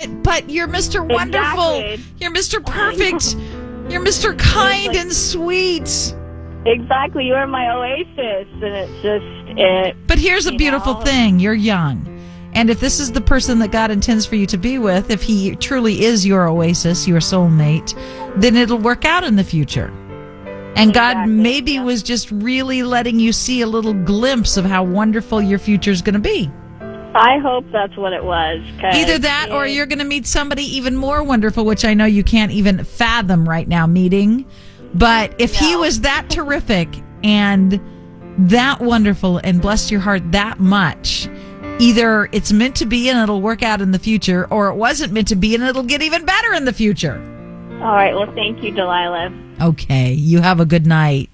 it, but you're Mr. Wonderful. Exactly. You're Mr. Perfect. You're Mr. Kind and sweet. Exactly. You are my oasis, and it's just But here's a beautiful thing. You're young. And if this is the person that God intends for you to be with, if he truly is your oasis, your soulmate, then it'll work out in the future. And God maybe was just really letting you see a little glimpse of how wonderful your future is going to be. I hope that's what it was. Either that or you're going to meet somebody even more wonderful, which I know you can't even fathom right now meeting. But if he was that terrific and that wonderful and blessed your heart that much, either it's meant to be and it'll work out in the future, or it wasn't meant to be and it'll get even better in the future. All right. Well, thank you, Delilah. Okay. You have a good night.